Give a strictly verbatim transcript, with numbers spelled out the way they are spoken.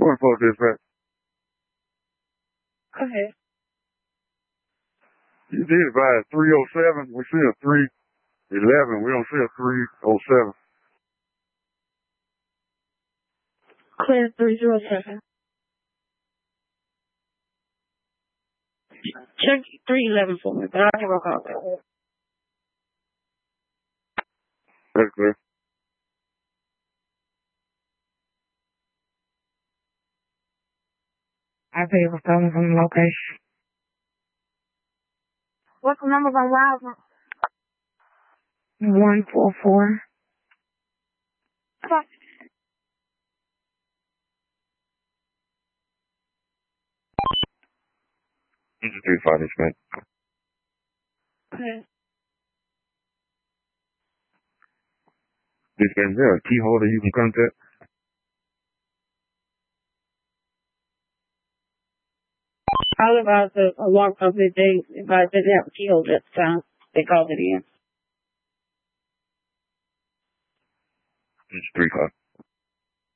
Four four dispatch. Go ahead. You did it by three oh seven. We see a three eleven. We don't see a three oh seven. Clear three zero seven. Check three eleven for me, but I'll have a call. That's clear. I pay for calling from the location. What's the number on Wild? One four four. This is three five dispatch. Okay. Dispatch, is there a key holder you can contact? I live out the alarm company. They, if I didn't have a key holder at the time, they called it in. This is three five.